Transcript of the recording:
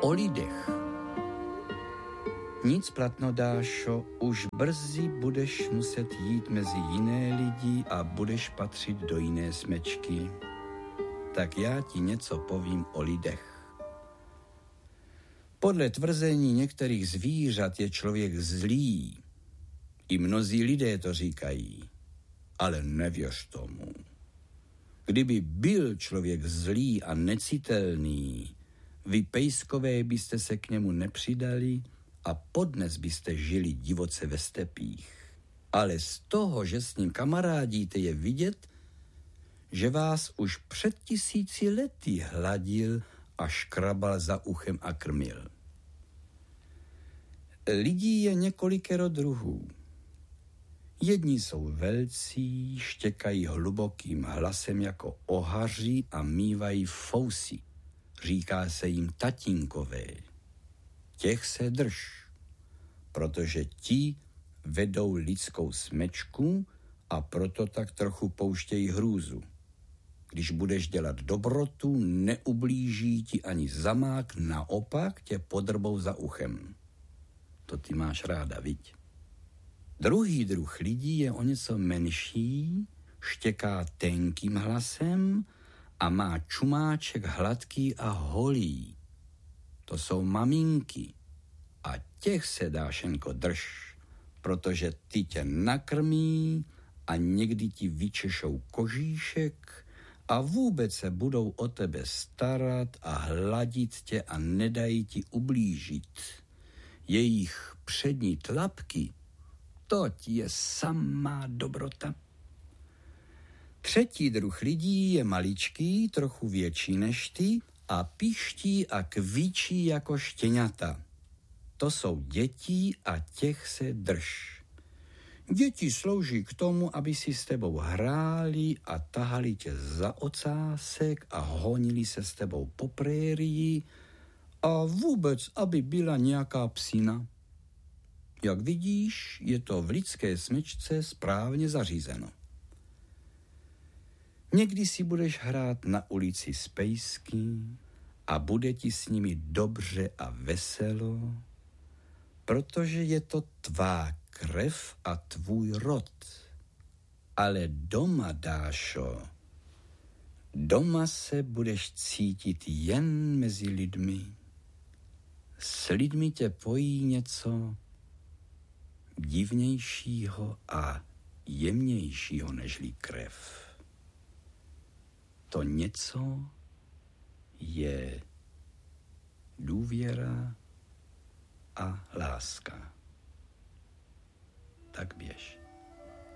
O lidech. Nic platno, Dášo, už brzy budeš muset jít mezi jiné lidi a budeš patřit do jiné smečky. Tak já ti něco povím o lidech. Podle tvrzení některých zvířat je člověk zlý. I mnozí lidé to říkají, ale nevěř tomu. Kdyby byl člověk zlý a necitelný, vy pejskové byste se k němu nepřidali a podnes byste žili divoce ve stepích. Ale z toho, že s ním kamarádíte, je vidět, že vás už před 1000 lety hladil a škrabal za uchem a krmil. Lidí je několikero druhů. Jedni jsou velcí, štěkají hlubokým hlasem jako ohaři a mívají fousy. Říká se jim tatínkové. Těch se drž, protože ti vedou lidskou smečku a proto tak trochu pouštějí hrůzu. Když budeš dělat dobrotu, neublíží ti ani zamák, naopak tě podrbou za uchem. To ty máš ráda, viď? Druhý druh lidí je o něco menší, štěká tenkým hlasem a má čumáček hladký a holý. To jsou maminky. A těch se, Dášenko, drž, protože ty tě nakrmí a někdy ti vyčešou kožíšek a vůbec se budou o tebe starat a hladit tě a nedají ti ublížit. Jejich přední tlapky, to ti je samá dobrota. Třetí druh lidí je maličký, trochu větší než ty a piští a kvíčí jako štěňata. To jsou děti a těch se drž. Děti slouží k tomu, aby si s tebou hráli a tahali tě za ocásek a honili se s tebou po prérii a vůbec, aby byla nějaká psina. Jak vidíš, je to v lidské smečce správně zařízeno. Někdy si budeš hrát na ulici s pejsky a bude ti s nimi dobře a veselo, protože je to tvá krev a tvůj rod. Ale doma, Dášo, doma se budeš cítit jen mezi lidmi. S lidmi tě pojí něco divnějšího a jemnějšího nežli krev. To něco je důvěra a láska. Tak běž.